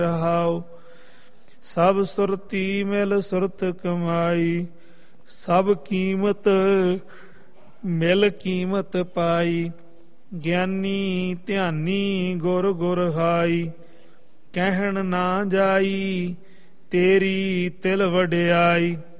ਰਹਾਉ। ਸਭ ਸੁਰਤੀ ਮਿਲ ਸੁਰਤ ਕਮਾਈ, ਸਭ ਕੀਮਤ ਮਿਲ ਕੀਮਤ ਪਾਈ। ਗਿਆਨੀ ਧਿਆਨੀ ਗੁਰ ਗੁਰ ਹਾਈ, ਕਹਿਣ ਨਾ ਜਾਈ ਤੇਰੀ ਤਿਲ ਵਡਿਆਈ।